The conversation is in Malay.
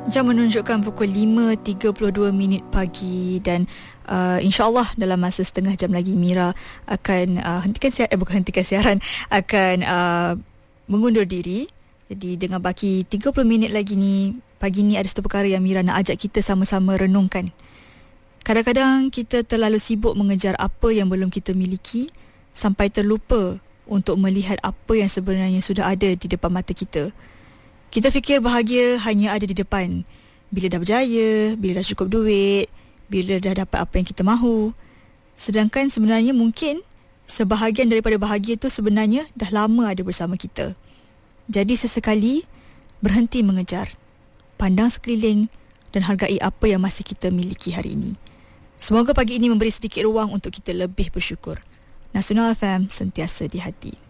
Jam menunjukkan pukul 5.32 pagi dan insyaAllah dalam masa setengah jam lagi Mira akan hentikan siaran, akan mengundur diri. Jadi dengan baki 30 minit lagi ni, pagi ni ada satu perkara yang Mira nak ajak kita sama-sama renungkan. Kadang-kadang kita terlalu sibuk mengejar apa yang belum kita miliki sampai terlupa untuk melihat apa yang sebenarnya sudah ada di depan mata kita. Kita fikir bahagia hanya ada di depan. Bila dah berjaya, bila dah cukup duit, bila dah dapat apa yang kita mahu. Sedangkan sebenarnya mungkin sebahagian daripada bahagia tu sebenarnya dah lama ada bersama kita. Jadi sesekali berhenti mengejar. Pandang sekeliling dan hargai apa yang masih kita miliki hari ini. Semoga pagi ini memberi sedikit ruang untuk kita lebih bersyukur. Nasional FM, sentiasa di hati.